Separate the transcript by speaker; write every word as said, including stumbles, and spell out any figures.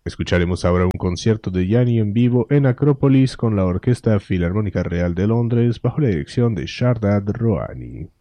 Speaker 1: Escucharemos ahora un concierto de Yanni en vivo en Acrópolis con la Orquesta Filarmónica Real de Londres bajo la dirección de Shardad Rouhani.